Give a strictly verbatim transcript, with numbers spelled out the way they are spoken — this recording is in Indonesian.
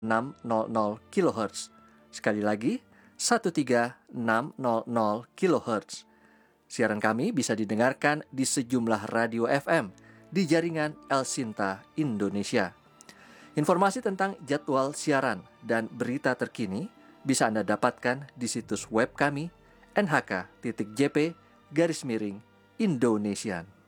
enam nol kilohertz. Sekali lagi, satu tiga enam nol nol kilohertz. Siaran kami bisa didengarkan di sejumlah radio F M di jaringan El Sinta Indonesia. Informasi tentang jadwal siaran dan berita terkini bisa Anda dapatkan di situs web kami n h k titik j p garis miring Indonesian.